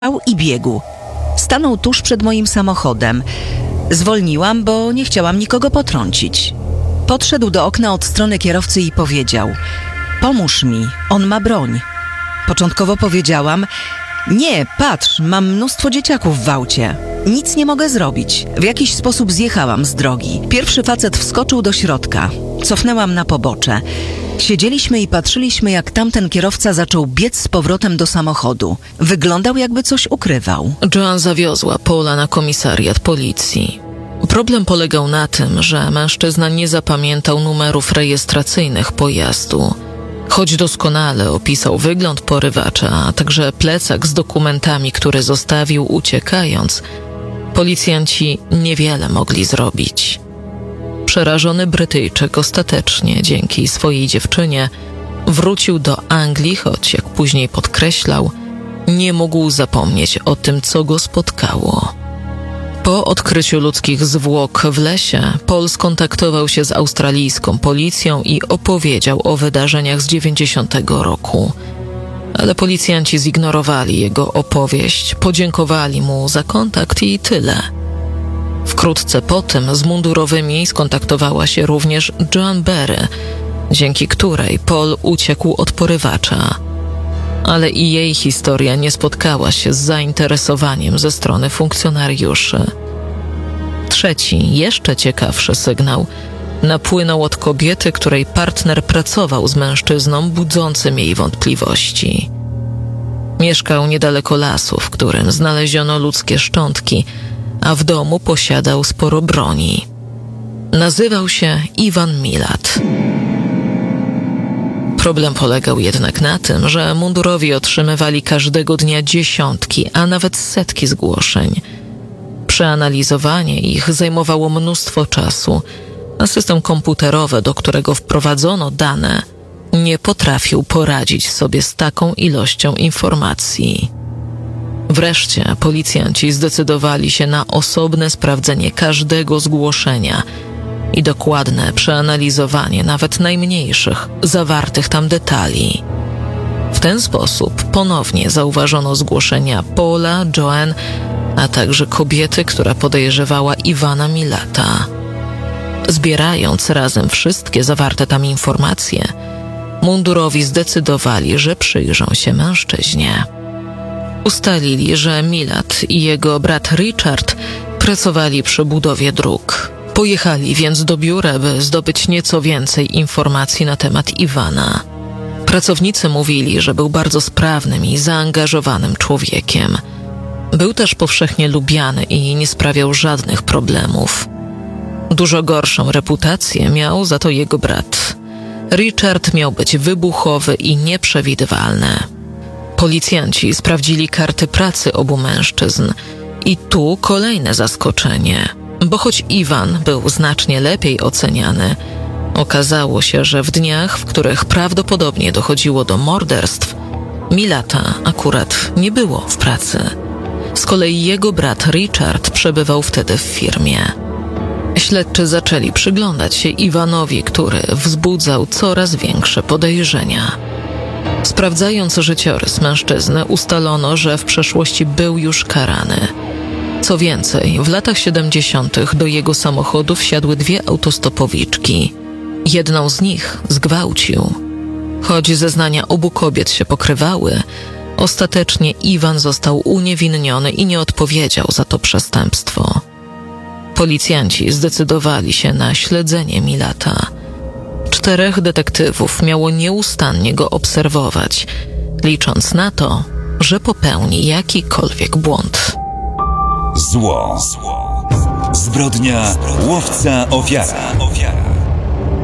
i biegł. Stanął tuż przed moim samochodem. Zwolniłam, bo nie chciałam nikogo potrącić. Podszedł do okna od strony kierowcy i powiedział: pomóż mi, on ma broń. Początkowo powiedziałam: nie, patrz, mam mnóstwo dzieciaków w aucie. Nic nie mogę zrobić. W jakiś sposób zjechałam z drogi. Pierwszy facet wskoczył do środka. Cofnęłam na pobocze. Siedzieliśmy i patrzyliśmy, jak tamten kierowca zaczął biec z powrotem do samochodu. Wyglądał, jakby coś ukrywał. Joan zawiozła Paula na komisariat policji. Problem polegał na tym, że mężczyzna nie zapamiętał numerów rejestracyjnych pojazdu. Choć doskonale opisał wygląd porywacza, a także plecak z dokumentami, który zostawił uciekając, policjanci niewiele mogli zrobić. Przerażony Brytyjczyk ostatecznie, dzięki swojej dziewczynie, wrócił do Anglii, choć, jak później podkreślał, nie mógł zapomnieć o tym, co go spotkało. Po odkryciu ludzkich zwłok w lesie, Paul skontaktował się z australijską policją i opowiedział o wydarzeniach z 90 roku. Ale policjanci zignorowali jego opowieść, podziękowali mu za kontakt i tyle. Wkrótce potem z mundurowymi skontaktowała się również Joan Berry, dzięki której Paul uciekł od porywacza. Ale i jej historia nie spotkała się z zainteresowaniem ze strony funkcjonariuszy. Trzeci, jeszcze ciekawszy sygnał napłynął od kobiety, której partner pracował z mężczyzną budzącym jej wątpliwości. Mieszkał niedaleko lasu, w którym znaleziono ludzkie szczątki, a w domu posiadał sporo broni. Nazywał się Ivan Milat. Problem polegał jednak na tym, że mundurowi otrzymywali każdego dnia dziesiątki, a nawet setki zgłoszeń. Przeanalizowanie ich zajmowało mnóstwo czasu, a system komputerowy, do którego wprowadzono dane, nie potrafił poradzić sobie z taką ilością informacji. Wreszcie policjanci zdecydowali się na osobne sprawdzenie każdego zgłoszenia i dokładne przeanalizowanie nawet najmniejszych, zawartych tam detali. W ten sposób ponownie zauważono zgłoszenia Paula, Joan, a także kobiety, która podejrzewała Ivana Milata. Zbierając razem wszystkie zawarte tam informacje, mundurowi zdecydowali, że przyjrzą się mężczyźnie. Ustalili, że Milat i jego brat Richard pracowali przy budowie dróg. Pojechali więc do biura, by zdobyć nieco więcej informacji na temat Ivana. Pracownicy mówili, że był bardzo sprawnym i zaangażowanym człowiekiem. Był też powszechnie lubiany i nie sprawiał żadnych problemów. Dużo gorszą reputację miał za to jego brat. Richard miał być wybuchowy i nieprzewidywalny. Policjanci sprawdzili karty pracy obu mężczyzn i tu kolejne zaskoczenie, bo choć Ivan był znacznie lepiej oceniany, okazało się, że w dniach, w których prawdopodobnie dochodziło do morderstw, Milata akurat nie było w pracy. Z kolei jego brat Richard przebywał wtedy w firmie. Śledczy zaczęli przyglądać się Ivanowi, który wzbudzał coraz większe podejrzenia. Sprawdzając życiorys mężczyzny, ustalono, że w przeszłości był już karany. Co więcej, w latach 70. do jego samochodu wsiadły 2 autostopowiczki. Jedną z nich zgwałcił. Choć zeznania obu kobiet się pokrywały, ostatecznie Ivan został uniewinniony i nie odpowiedział za to przestępstwo. Policjanci zdecydowali się na śledzenie Milata. 4 detektywów miało nieustannie go obserwować, licząc na to, że popełni jakikolwiek błąd. Zło. Zbrodnia, łowca, ofiara.